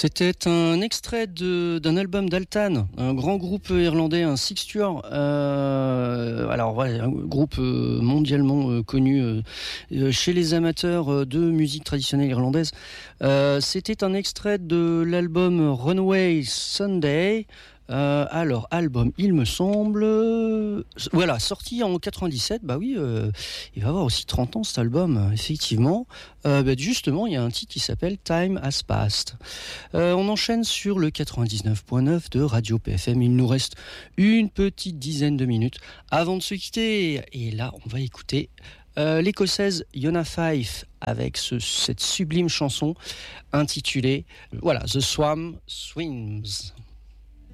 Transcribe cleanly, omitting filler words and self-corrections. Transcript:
C'était un extrait d'un album d'Altan, un grand groupe irlandais, un Sixture. Un groupe mondialement connu chez les amateurs de musique traditionnelle irlandaise. C'était un extrait de l'album Runaway Sunday. Album, il me semble, sorti en 97, il va avoir aussi 30 ans cet album, effectivement. Justement, il y a un titre qui s'appelle Time Has Passed. On enchaîne sur le 99.9 de Radio PFM. Il nous reste une petite dizaine de minutes avant de se quitter. Et là, on va écouter l'écossaise Yona Fife avec cette sublime chanson intitulée The Swam Swims.